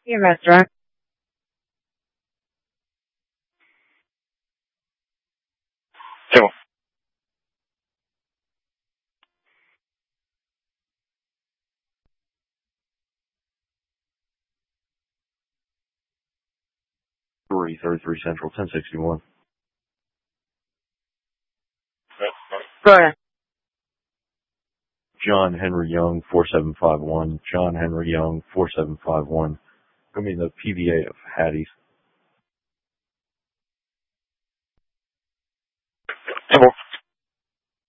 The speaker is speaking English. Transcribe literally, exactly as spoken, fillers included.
E M S direct. Two. three thirty-three Central, ten sixty-one. Go ahead. John Henry Young, four seven five one. John Henry Young, four seven five one. Give me the P V A of Hattie's.